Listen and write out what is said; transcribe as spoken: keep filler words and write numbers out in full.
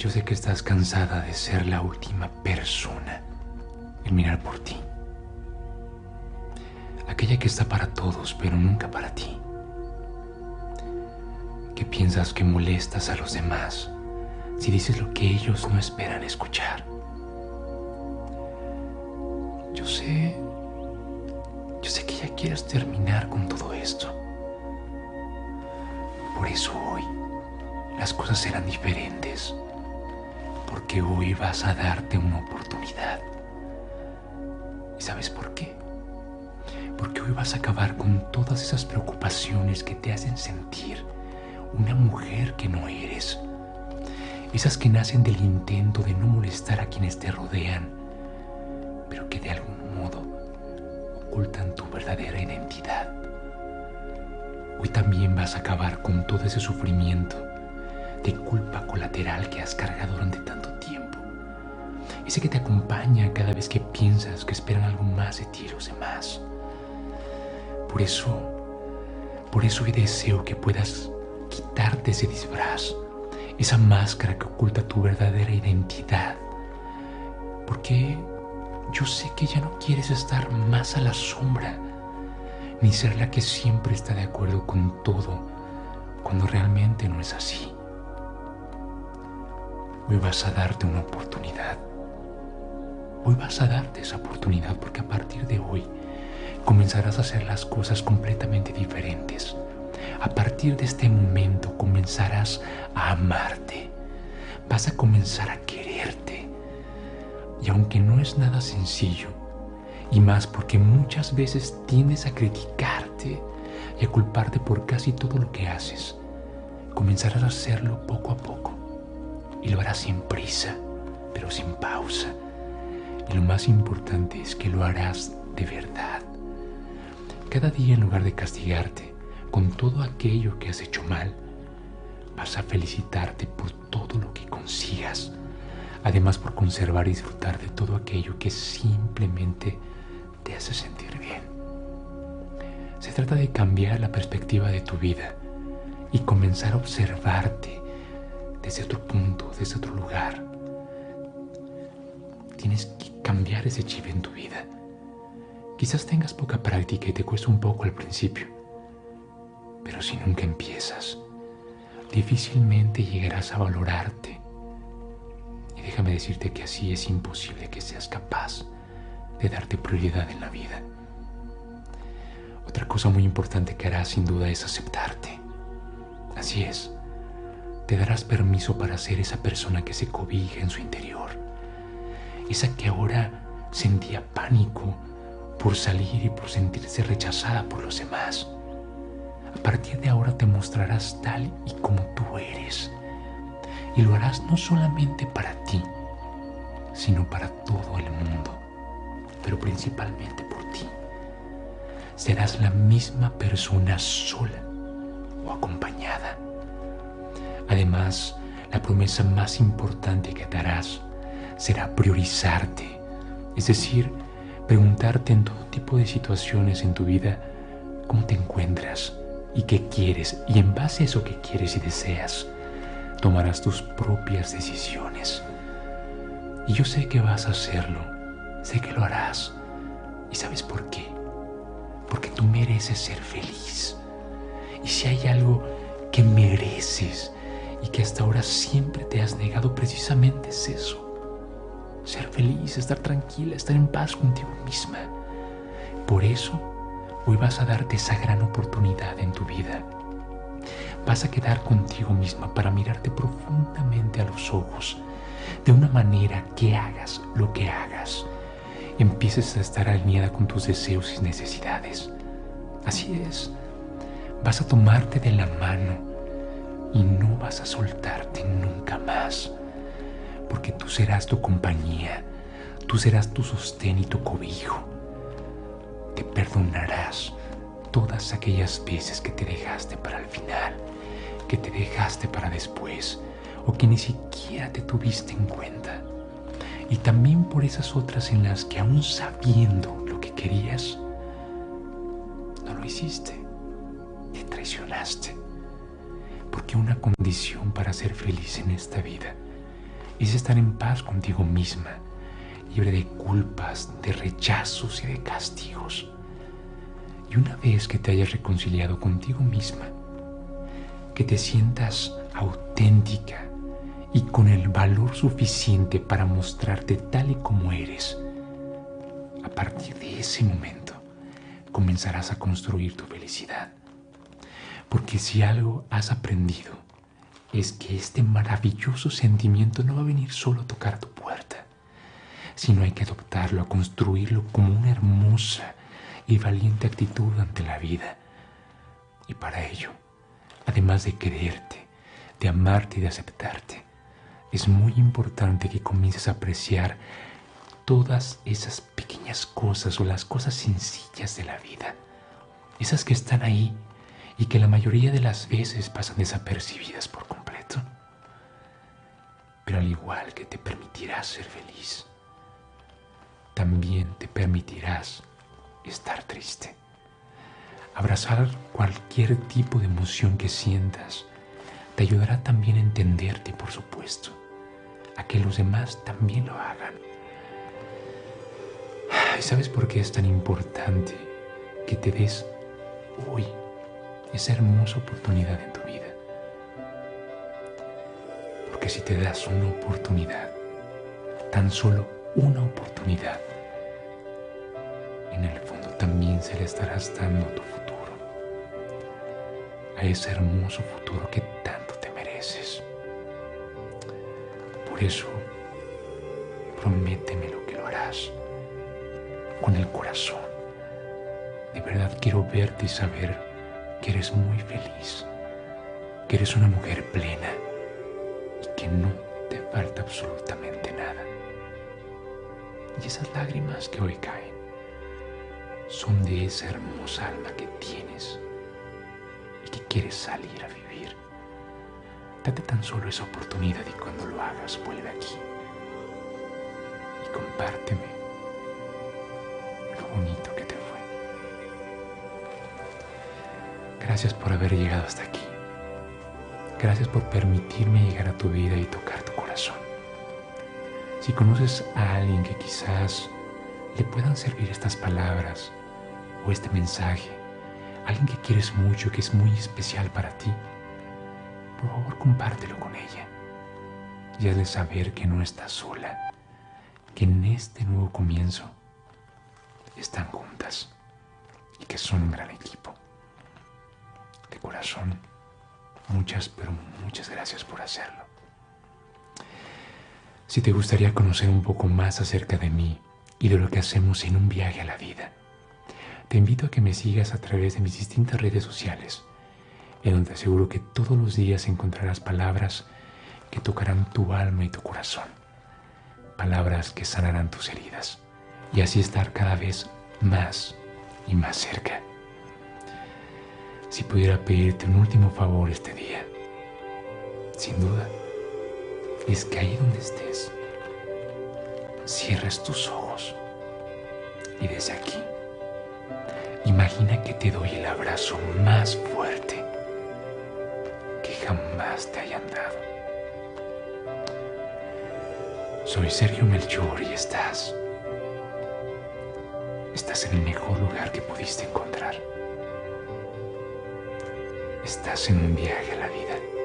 Yo sé que estás cansada de ser la última persona en mirar por ti. Aquella que está para todos, pero nunca para ti. Que piensas que molestas a los demás si dices lo que ellos no esperan escuchar. Yo sé, yo sé que ya quieres terminar con todo esto. Por eso hoy las cosas serán diferentes. Porque hoy vas a darte una oportunidad. ¿Y sabes por qué? Porque hoy vas a acabar con todas esas preocupaciones que te hacen sentir una mujer que no eres. Esas que nacen del intento de no molestar a quienes te rodean, pero que de algún modo ocultan tu verdadera identidad. Hoy también vas a acabar con todo ese sufrimiento de culpa colateral que has cargado durante tanto tiempo. Ese que te acompaña cada vez que piensas que esperan algo más de ti los demás. Por eso, por eso hoy deseo que puedas quitarte ese disfraz, esa máscara que oculta tu verdadera identidad. Porque yo sé que ya no quieres estar más a la sombra, ni ser la que siempre está de acuerdo con todo, cuando realmente no es así. Hoy vas a darte una oportunidad. Hoy vas a darte esa oportunidad porque a partir de hoy comenzarás a hacer las cosas completamente diferentes. A partir de este momento comenzarás a amarte. Vas a comenzar a quererte. Y aunque no es nada sencillo, y más porque muchas veces tiendes a criticarte y a culparte por casi todo lo que haces, comenzarás a hacerlo poco a poco. Y lo harás sin prisa, pero sin pausa. Y lo más importante es que lo harás de verdad. Cada día, en lugar de castigarte con todo aquello que has hecho mal, vas a felicitarte por todo lo que consigas. Además, por conservar y disfrutar de todo aquello que simplemente te hace sentir bien. Se trata de cambiar la perspectiva de tu vida y comenzar a observarte desde otro punto, desde otro lugar. Tienes que cambiar ese chip en tu vida. Quizás tengas poca práctica y te cuesta un poco al principio, pero si nunca empiezas, difícilmente llegarás a valorarte. Y déjame decirte que así es imposible que seas capaz de darte prioridad en la vida. Otra cosa muy importante que harás sin duda es aceptarte. Así es. Te darás permiso para ser esa persona que se cobija en su interior. Esa que ahora sentía pánico por salir y por sentirse rechazada por los demás. A partir de ahora te mostrarás tal y como tú eres. Y lo harás no solamente para ti, sino para todo el mundo, pero principalmente por ti. Serás la misma persona sola o acompañada. Además, la promesa más importante que te harás será priorizarte, es decir, preguntarte en todo tipo de situaciones en tu vida cómo te encuentras y qué quieres, y en base a eso que quieres y deseas, tomarás tus propias decisiones. Y yo sé que vas a hacerlo, sé que lo harás. ¿Y sabes por qué? Porque tú mereces ser feliz. Y si hay algo que mereces y que hasta ahora siempre te has negado, precisamente es eso. Ser feliz, estar tranquila, estar en paz contigo misma. Por eso, hoy vas a darte esa gran oportunidad en tu vida. Vas a quedar contigo misma para mirarte profundamente a los ojos, de una manera que hagas lo que hagas, empieces a estar alineada con tus deseos y necesidades. Así es, vas a tomarte de la mano y no vas a soltarte nunca más, porque tú serás tu compañía, tú serás tu sostén y tu cobijo. Te perdonarás todas aquellas veces que te dejaste para el final, que te dejaste para después, o que ni siquiera te tuviste en cuenta. Y también por esas otras en las que, aún sabiendo lo que querías, no lo hiciste, te traicionaste. Porque una condición para ser feliz en esta vida es estar en paz contigo misma, libre de culpas, de rechazos y de castigos. Y una vez que te hayas reconciliado contigo misma, que te sientas auténtica y con el valor suficiente para mostrarte tal y como eres, a partir de ese momento comenzarás a construir tu felicidad. Porque si algo has aprendido es que este maravilloso sentimiento no va a venir solo a tocar tu puerta, sino hay que adoptarlo, a construirlo como una hermosa y valiente actitud ante la vida. Y para ello, además de quererte, de amarte y de aceptarte, es muy importante que comiences a apreciar todas esas pequeñas cosas o las cosas sencillas de la vida, esas que están ahí y que la mayoría de las veces pasan desapercibidas por completo. Pero al igual que te permitirás ser feliz, también te permitirás estar triste. Abrazar cualquier tipo de emoción que sientas te ayudará también a entenderte, por supuesto, a que los demás también lo hagan. ¿Y sabes por qué es tan importante que te des hoy esa hermosa oportunidad en tu vida? Porque si te das una oportunidad, tan solo una oportunidad, en el fondo también se le estarás dando a tu futuro, a ese hermoso futuro que tanto te mereces. Por eso, prométeme lo que lo harás con el corazón. De verdad quiero verte y saber que eres muy feliz, que eres una mujer plena y que no te falta absolutamente nada. Y esas lágrimas que hoy caen son de esa hermosa alma que tienes y que quieres salir a vivir. Date tan solo esa oportunidad y cuando lo hagas, vuelve aquí y compárteme lo bonito que te fue. Gracias por haber llegado hasta aquí. Gracias por permitirme llegar a tu vida y tocar tu corazón. Si conoces a alguien que quizás le puedan servir estas palabras o este mensaje, alguien que quieres mucho, que es muy especial para ti, por favor compártelo con ella y hazle saber que no estás sola, que en este nuevo comienzo están juntas y que son un gran equipo. De corazón, muchas, pero muchas gracias por hacerlo. Si te gustaría conocer un poco más acerca de mí y de lo que hacemos en un viaje a la vida, te invito a que me sigas a través de mis distintas redes sociales, en donde aseguro que todos los días encontrarás palabras que tocarán tu alma y tu corazón, palabras que sanarán tus heridas y así estar cada vez más y más cerca. Si pudiera pedirte un último favor este día, sin duda, es que ahí donde estés, cierres tus ojos y desde aquí, imagina que te doy el abrazo más fuerte que jamás te hayan dado. Soy Sergio Melchor y estás, estás en el mejor lugar que pudiste encontrar. Estás en un viaje a la vida.